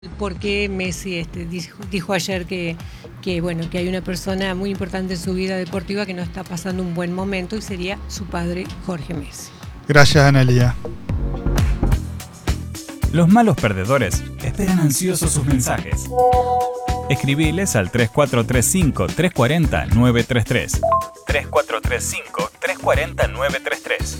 ¿Por qué Messi dijo ayer bueno, que hay una persona muy importante en su vida deportiva que no está pasando un buen momento y sería su padre Jorge Messi? Gracias, Analia. Los malos perdedores esperan ansiosos sus mensajes. Escribiles al 3435-340-933. 3435-340-933.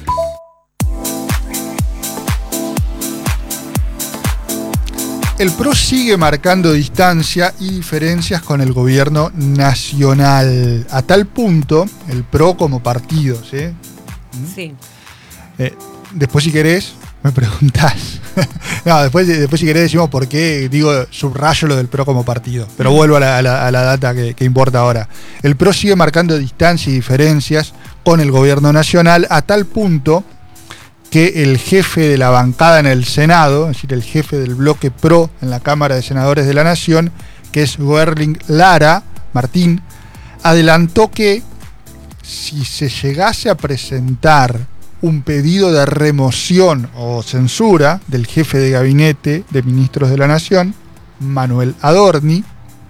El PRO sigue marcando distancia y diferencias con el gobierno nacional. A tal punto, el PRO como partido, ¿sí? Sí. Después, si querés, me preguntás. No, después si querés decimos por qué, subrayo lo del PRO como partido. Pero vuelvo a la data que importa ahora. El PRO sigue marcando distancia y diferencias con el gobierno nacional a tal punto que el jefe de la bancada en el Senado, es decir, el jefe del bloque PRO en la Cámara de Senadores de la Nación, que es Werling Lara, Martín, adelantó que si se llegase a presentar un pedido de remoción o censura del jefe de gabinete de ministros de la Nación, Manuel Adorni,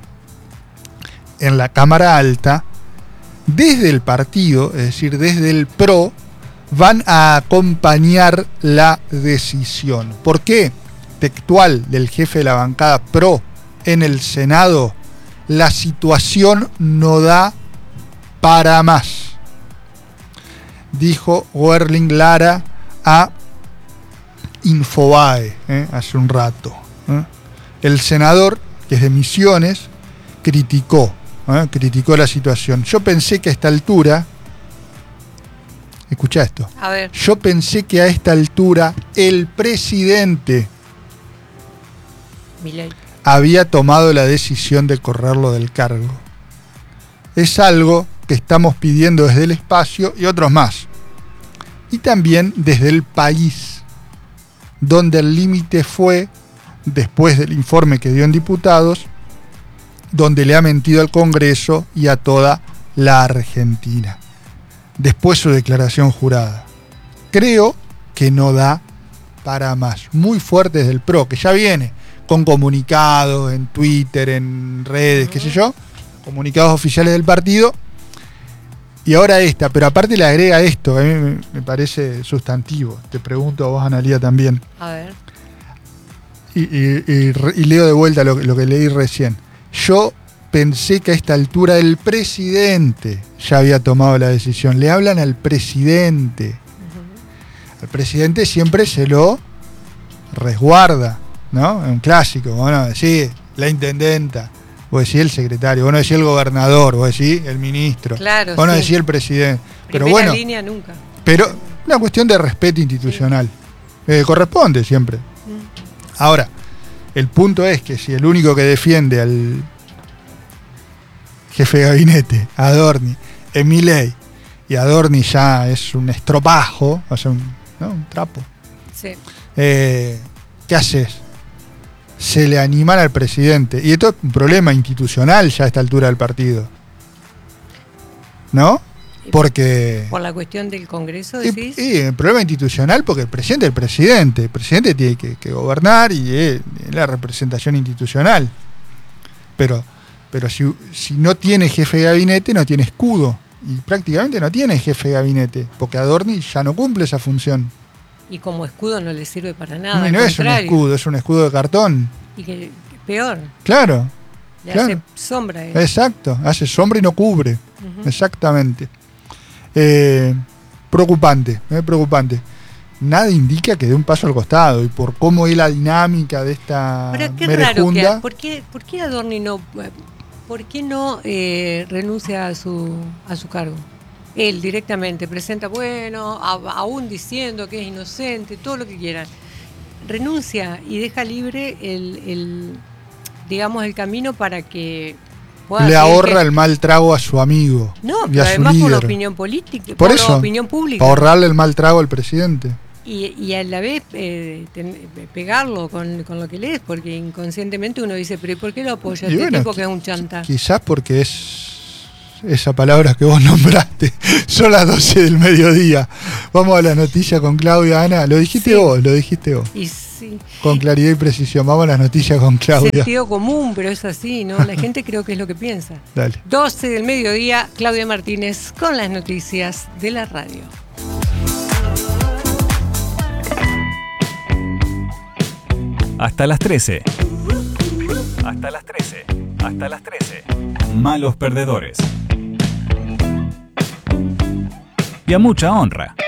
en la Cámara Alta, desde el partido, es decir, desde el PRO, van a acompañar la decisión. ¿Por qué? Textual del jefe de la bancada PRO en el Senado: la situación no da para más, dijo Werling Lara a Infobae hace un rato. El senador, que es de Misiones, criticó la situación. Yo pensé que a esta altura, escuchá esto, A ver. yo pensé que a esta altura el presidente Milei había tomado la decisión de correrlo del cargo. Es algo que estamos pidiendo desde el espacio y otros más. Y también desde el país, donde el límite fue después del informe que dio en diputados, donde le ha mentido al Congreso y a toda la Argentina. Después su declaración jurada. Creo que no da para más. Muy fuerte desde el PRO, que ya viene con comunicados en Twitter, en redes, qué sé yo, comunicados oficiales del partido. Y ahora pero aparte le agrega esto, que a mí me parece sustantivo. Te pregunto a vos, Analia, también. A ver. Y leo de vuelta lo que leí recién. Yo pensé que a esta altura el presidente ya había tomado la decisión. Le hablan al presidente. Al presidente siempre se lo resguarda, ¿no? Es un clásico. Bueno, decís la intendenta, vos decís el secretario, vos no decís el gobernador, vos decís el ministro, Claro, vos no sí. decís el presidente. Pero Primera bueno, línea nunca. pero una cuestión de respeto institucional. Corresponde siempre. Ahora, el punto es que si el único que defiende al jefe de gabinete, Adorni, es Milei, y Adorni ya es un estropajo, o sea, un trapo, Sí. ¿qué haces? Se le animan al presidente. Y esto es un problema institucional ya a esta altura del partido, ¿no? Porque Por la cuestión del Congreso, decís. y el problema institucional, porque el presidente es el presidente. El presidente tiene que gobernar y es la representación institucional. Pero si no tiene jefe de gabinete, no tiene escudo. Y prácticamente no tiene jefe de gabinete, porque Adorni ya no cumple esa función. Y como escudo no le sirve para nada. Y no al es un contrario. escudo, es un escudo de cartón. Y que peor, Claro, le claro. hace sombra. Exacto, hace sombra y no cubre. Ujú. Exactamente. Preocupante. Nada indica que dé un paso al costado, y por cómo es la dinámica de esta Pero qué raro que merejunda. ¿por qué Adorni no renuncia a su cargo? Él directamente presenta, aún diciendo que es inocente, todo lo que quieran. Renuncia y deja libre el camino para que pueda Le seguir ahorra el mal trago a su amigo No, y pero a su además por la líder. opinión política, Por por eso, la opinión pública. para ahorrarle el mal trago al presidente. Y a la vez pegarlo con lo que lees, porque inconscientemente uno dice, pero ¿y por qué lo apoya Y este bueno, tipo que es un chanta? Quizás porque es esa palabra que vos nombraste. Son las 12 del mediodía. Vamos a la noticia con Claudia. Ana, lo dijiste Sí. vos. Y Sí. Con claridad y precisión. Vamos a las noticias con Claudia. Sentido común, pero es así, ¿no? La gente creo que es lo que piensa. Dale. 12 del mediodía, Claudia Martínez con las noticias de la radio. Hasta las 13. Hasta las 13. Hasta las 13. Malos perdedores. Y a mucha honra.